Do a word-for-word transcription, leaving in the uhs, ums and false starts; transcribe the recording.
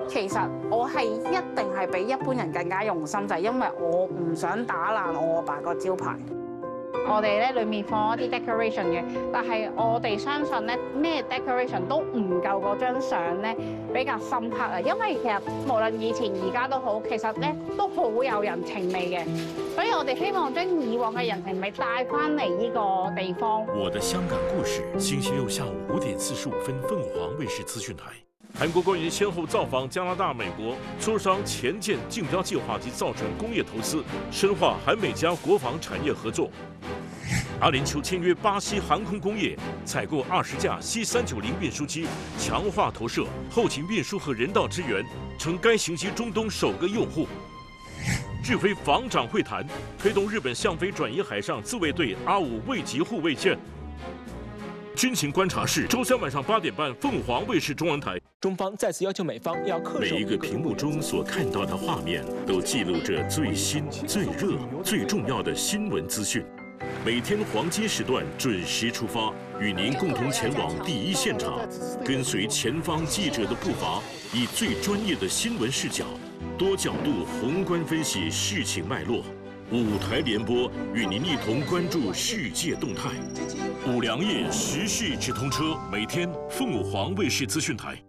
其實我係一定係比一般人更加用心，就係因為我唔想打爛我阿爸個招牌。我哋咧裡面放一啲 decoration 嘅，但係我哋相信咧咩 decoration 都唔夠嗰張相咧比較深刻啊！因為其實無論以前而家都好，其實咧都好有人情味嘅，所以我哋希望將以往嘅人情味帶翻嚟呢個地方。 我的香港故事，星期六下午五點四十五分，鳳凰衛視資訊台。韓國官員先後造訪加拿大、美國，磋商前艦競標計劃及造船工業投資，深化韓美加國防產業合作。阿聯酋簽約巴西航空工業，採購二十架 C 三九零運輸機，強化投射、後勤運輸和人道支援，成該型機中東首個用戶。日菲防長會談，推動日本向非轉移海上自衛隊阿五衛級護衛艦。軍情觀察室，周三晚上八點半，鳳凰衛視中文台。 中方再次要求美方要恪守。 每一個屏幕中所看到的畫面，都記錄着最新、最熱、最重要的新聞資訊。每天黃金時段準時出發，與您共同前往第一現場，跟隨前方記者的步伐，以最專業的新聞視角，多角度宏觀分析事情脈絡。五台聯播，與您一同關注世界動態。五糧液時事直通車，每天鳳凰衛視資訊台。